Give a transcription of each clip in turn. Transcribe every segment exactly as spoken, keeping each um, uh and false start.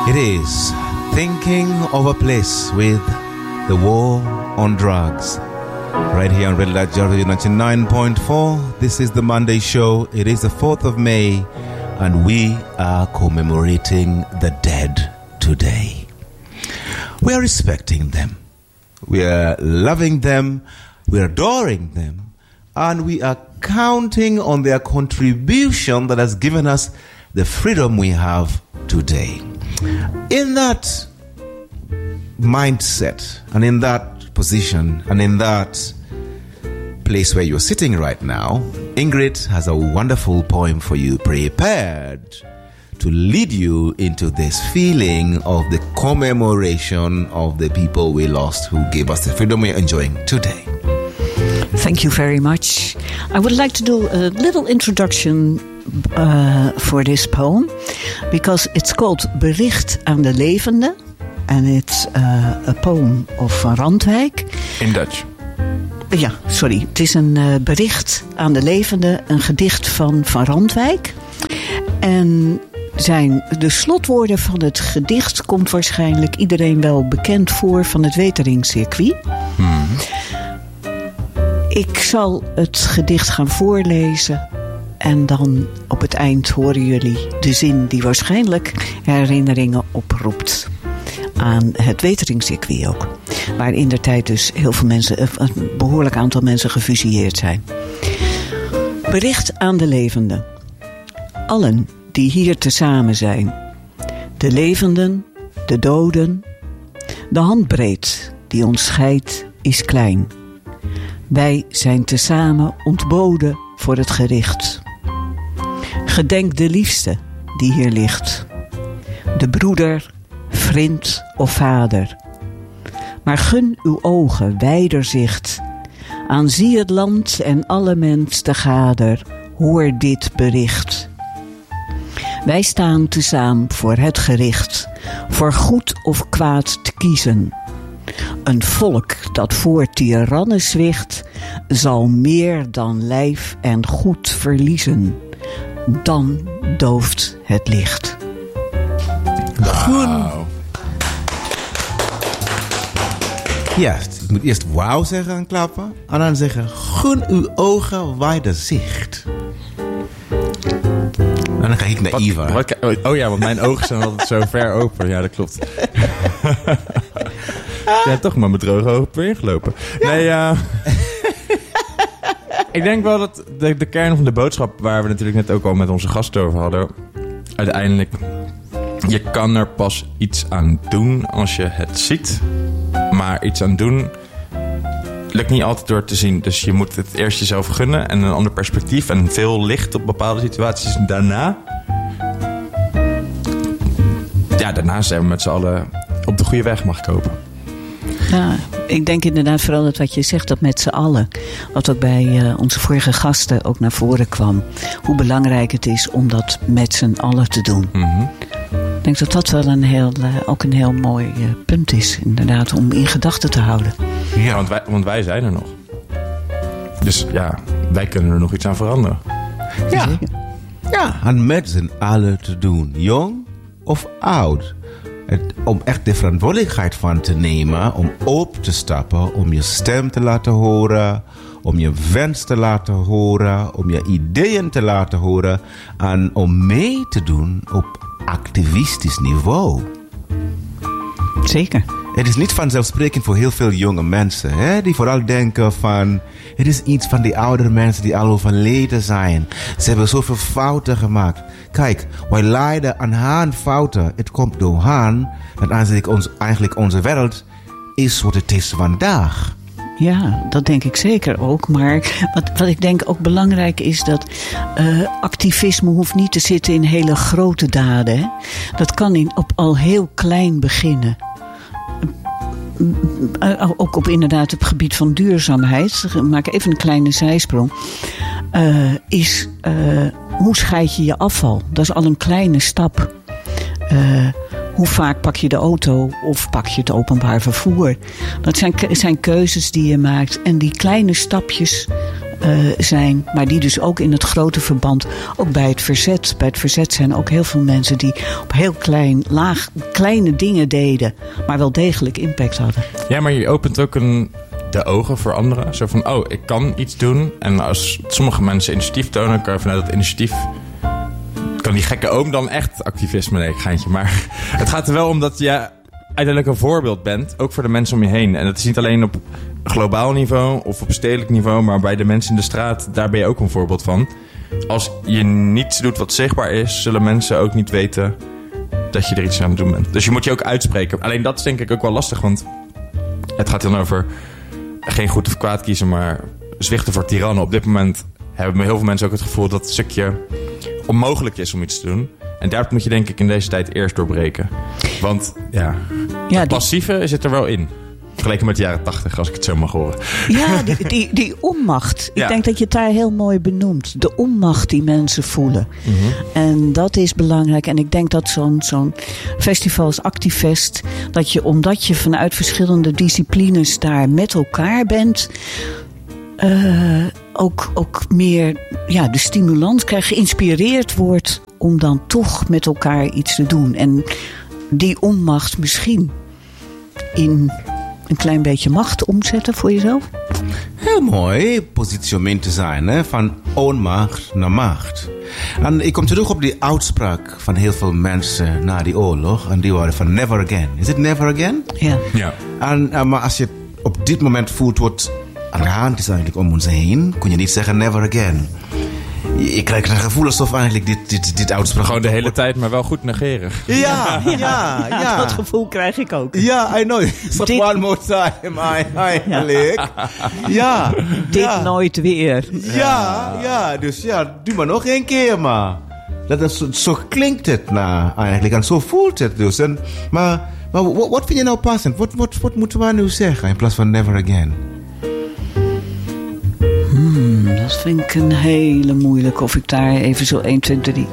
It is Thinking of a Place with the War on Drugs. Right here on Red Light Java ninety-nine point four. This is the Monday show. It is the fourth of May, and we are commemorating the dead today. We are respecting them. We are loving them. We are adoring them. And we are counting on their contribution that has given us the freedom we have today. In that mindset and in that position and in that place where you're sitting right now, Ingrid has a wonderful poem for you, prepared to lead you into this feeling of the commemoration of the people we lost who gave us the freedom we're enjoying today. Thank you very much. I would like to do a little introduction uh, for this poem, because it's called Bericht aan de Levende, and it's uh, a poem of Van Randwijk. In Dutch. Ja, sorry. Het is een uh, bericht aan de levende, een gedicht van Van Randwijk. En zijn de slotwoorden van het gedicht komt waarschijnlijk iedereen wel bekend voor van het Weteringcircuit. Hmm. Ik zal het gedicht gaan voorlezen en dan op het eind horen jullie de zin die waarschijnlijk herinneringen oproept aan het Weteringcircuit ook. Waar in der tijd dus heel veel mensen, een behoorlijk aantal mensen gefusilleerd zijn. Bericht aan de levenden. Allen die hier tezamen zijn. De levenden, de doden. De handbreed die ons scheidt is klein. Wij zijn tezamen ontboden voor het gericht. Gedenk de liefste die hier ligt. De broeder, vriend of vader. Maar gun uw ogen wijder zicht. Aanzie het land en alle mens te gader. Hoor dit bericht. Wij staan tezamen voor het gericht. Voor goed of kwaad te kiezen. Een volk dat voor tirannen zwicht, zal meer dan lijf en goed verliezen. Dan dooft het licht. Wow. Ja, ik moet eerst wauw zeggen en klappen. En dan zeggen, gun uw ogen wijder zicht. En dan ga ik naar Iva. Wat, wat, oh ja, want mijn ogen zijn altijd zo ver open. Ja, dat klopt. Ja, toch maar met droge ogen per ingelopen. Ja. Nee, ja. Uh, ik denk wel dat de, de kern van de boodschap, waar we natuurlijk net ook al met onze gasten over hadden, uiteindelijk, je kan er pas iets aan doen als je het ziet. Maar iets aan doen lukt niet altijd door te zien. Dus je moet het eerst jezelf gunnen en een ander perspectief en veel licht op bepaalde situaties. Daarna, ja, daarna zijn we met z'n allen op de goede weg, mag ik hopen. Ja, ik denk inderdaad vooral dat wat je zegt, dat met z'n allen, wat ook bij uh, onze vorige gasten ook naar voren kwam, hoe belangrijk het is om dat met z'n allen te doen. Mm-hmm. Ik denk dat dat wel een heel, uh, ook een heel mooi uh, punt is, inderdaad, om in gedachten te houden. Ja, want wij, want wij zijn er nog. Dus ja, wij kunnen er nog iets aan veranderen. Ja, ja, en met z'n allen te doen, jong of oud. Het, om echt de verantwoordelijkheid van te nemen, om op te stappen, om je stem te laten horen, om je wens te laten horen, om je ideeën te laten horen en om mee te doen op activistisch niveau. Zeker. Het is niet vanzelfsprekend voor heel veel jonge mensen, hè, die vooral denken van, het is iets van die oudere mensen die al overleden zijn. Ze hebben zoveel fouten gemaakt. Kijk, wij lijden aan hun fouten. Het komt door hen dat eigenlijk, ons, eigenlijk onze wereld is wat het is vandaag. Ja, dat denk ik zeker ook. Maar wat, wat ik denk ook belangrijk is dat uh, activisme hoeft niet te zitten in hele grote daden. Hè? Dat kan in, op al heel klein beginnen. Uh, ook op inderdaad het gebied van duurzaamheid. Ik maak even een kleine zijsprong. Uh, is uh, hoe scheid je je afval? Dat is al een kleine stap. Uh, hoe vaak pak je de auto of pak je het openbaar vervoer? Dat zijn, zijn keuzes die je maakt. En die kleine stapjes uh, zijn. Maar die dus ook in het grote verband, ook bij het verzet. Bij het verzet zijn ook heel veel mensen die op heel klein, laag, kleine dingen deden. Maar wel degelijk impact hadden. Ja, maar je opent ook een, de ogen voor anderen. Zo van, oh, ik kan iets doen. En als sommige mensen initiatief tonen, kan je vanuit dat initiatief... kan die gekke oom dan echt activisme? Nee, geintje. Maar het gaat er wel om dat je uiteindelijk een voorbeeld bent. Ook voor de mensen om je heen. En dat is niet alleen op globaal niveau of op stedelijk niveau. Maar bij de mensen in de straat, daar ben je ook een voorbeeld van. Als je niets doet wat zichtbaar is, zullen mensen ook niet weten dat je er iets aan het doen bent. Dus je moet je ook uitspreken. Alleen dat is denk ik ook wel lastig. Want het gaat dan over geen goed of kwaad kiezen, maar zwichten voor tirannen. Op dit moment hebben heel veel mensen ook het gevoel dat het stukje onmogelijk is om iets te doen. En daar moet je denk ik in deze tijd eerst doorbreken. Want ja, ja het passieve die... zit er wel in. Vergeleken met de jaren tachtig, als ik het zo mag horen. Ja, die, die, die onmacht. Ja. Ik denk dat je het daar heel mooi benoemt. De onmacht die mensen voelen. Mm-hmm. En dat is belangrijk. En ik denk dat zo'n, zo'n festival als Activest, dat je, omdat je vanuit verschillende disciplines daar met elkaar bent, Uh, ook, ook meer ja, de stimulans krijgt, geïnspireerd wordt om dan toch met elkaar iets te doen. En die onmacht misschien in een klein beetje macht omzetten voor jezelf. Heel mooi positionement te zijn, hè? Van onmacht naar macht. En ik kom terug op die uitspraak van heel veel mensen na die oorlog. En die waren van never again. Is het never again? Ja. Ja. En, uh, maar als je op dit moment voelt wat aan de hand is eigenlijk om ons heen, kun je niet zeggen never again. Ik krijg een gevoel alsof eigenlijk dit, dit, dit uitspraak... Gewoon de hele tijd, maar wel goed negeren. Ja, ja, ja. ja, ja. Dat gevoel krijg ik ook. Ja, I know. So Dit... one more time, I, I ja. Leek. Ja. Dit ja. nooit weer. Ja, ja. Dus ja, doe maar nog één keer maar. Dat is, zo, zo klinkt het nou eigenlijk. En zo voelt het dus. En, maar maar wat, wat vind je nou passend? Wat, wat, wat moeten we nu zeggen in plaats van never again? Hmm, dat vind ik een hele moeilijke. Of ik daar even zo één, twee, drie...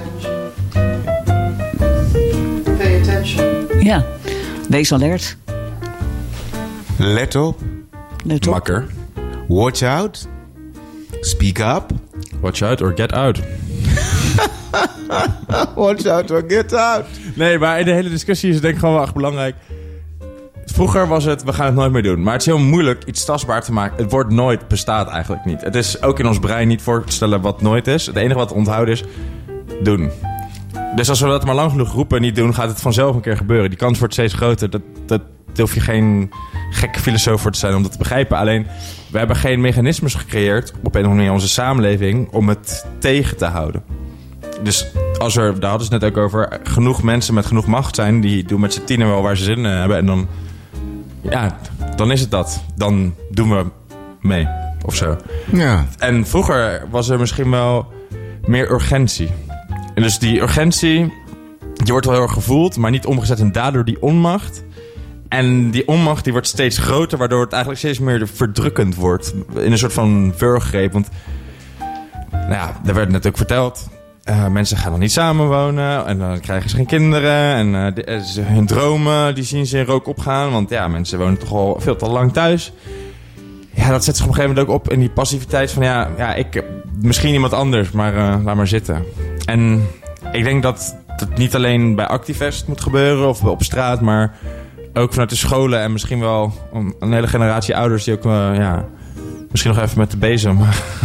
Pay attention. Ja, wees alert. Let op. Let op. Makker. Watch out. Speak up. Watch out or get out. Watch out or get out. Nee, maar in de hele discussie is het denk ik gewoon wel echt belangrijk. Vroeger was het, we gaan het nooit meer doen. Maar het is heel moeilijk iets tastbaar te maken. Het woord nooit bestaat eigenlijk niet. Het is ook in ons brein niet voor te stellen wat nooit is. Het enige wat onthouden is doen. Dus als we dat maar lang genoeg roepen en niet doen, gaat het vanzelf een keer gebeuren. Die kans wordt steeds groter. Dat, dat, daar hoef je geen gekke filosoof voor te zijn om dat te begrijpen. Alleen, we hebben geen mechanismes gecreëerd op een of andere manier in onze samenleving om het tegen te houden. Dus als er, daar hadden ze het net ook over, genoeg mensen met genoeg macht zijn, die doen met z'n tienen wel waar ze zin in hebben. En dan, ja, dan is het dat. Dan doen we mee, of zo. Ja. En vroeger was er misschien wel meer urgentie. En dus die urgentie, die wordt wel heel erg gevoeld, maar niet omgezet in daardoor die onmacht. En die onmacht die wordt steeds groter, waardoor het eigenlijk steeds meer verdrukkend wordt. In een soort van wurggreep. Want, nou ja, er werd net ook verteld. Uh, mensen gaan dan niet samenwonen en dan krijgen ze geen kinderen. En uh, de, uh, hun dromen, die zien ze in rook opgaan. Want ja, mensen wonen toch al veel te lang thuis. Ja, dat zet zich op een gegeven moment ook op in die passiviteit van ja, ja ik, misschien iemand anders, maar uh, laat maar zitten. En ik denk dat het niet alleen bij Activest moet gebeuren of op straat, maar ook vanuit de scholen en misschien wel een hele generatie ouders die ook, uh, ja, misschien nog even met de bezem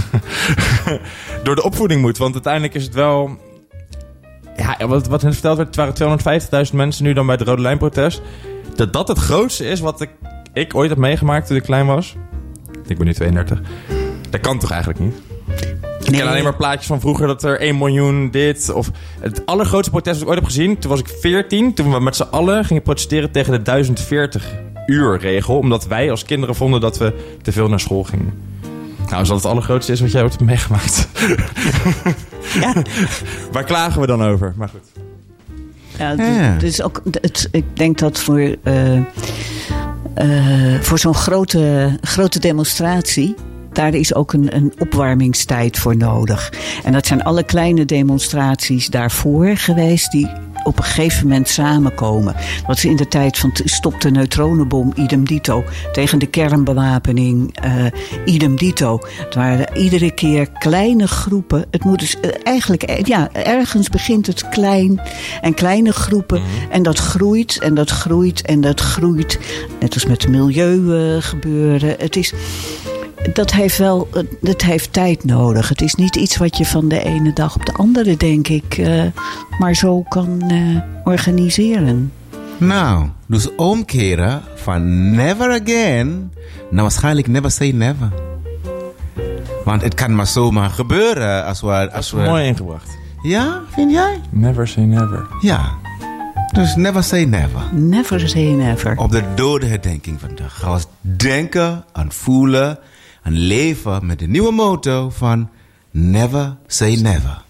door de opvoeding moet. Want uiteindelijk is het wel, ja, wat, wat net verteld werd, het waren tweehonderdvijftigduizend mensen nu dan bij het Rode Lijn-protest. Dat dat het grootste is wat ik, ik ooit heb meegemaakt toen ik klein was. Ik ben nu tweeëndertig. Dat kan toch eigenlijk niet? Ik Nee. ken alleen maar plaatjes van vroeger dat er één miljoen dit. Of het allergrootste protest dat ik ooit heb gezien. Toen was ik veertien. Toen we met z'n allen gingen protesteren tegen de duizend veertig uur regel. Omdat wij als kinderen vonden dat we te veel naar school gingen. Nou, als dat het allergrootste is wat jij ooit hebt meegemaakt. Ja. Waar klagen we dan over? Maar goed. Ja, Ja. dus ook, het, ik denk dat voor, uh, uh, voor zo'n grote, grote demonstratie, daar is ook een, een opwarmingstijd voor nodig. En dat zijn alle kleine demonstraties daarvoor geweest die op een gegeven moment samenkomen. Dat is in de tijd van stop de neutronenbom, idem dito. Tegen de kernbewapening, uh, idem dito. Het waren iedere keer kleine groepen. Het moet dus uh, eigenlijk, ja, ergens begint het klein en kleine groepen. Mm-hmm. En dat groeit en dat groeit en dat groeit. Net als met het milieu uh, gebeuren. Het is... Dat heeft wel, het heeft tijd nodig. Het is niet iets wat je van de ene dag op de andere, denk ik, uh, maar zo kan uh, organiseren. Nou, dus omkeren van never again naar waarschijnlijk never say never. Want het kan maar zomaar gebeuren als we... Als dat is we... mooi ingebracht. Ja, vind jij? Never say never. Ja. Dus never say never. Never say never. Op de dodenherdenking vandaag gaan we denken aan voelen... en leven met de nieuwe motto van Never Say Never.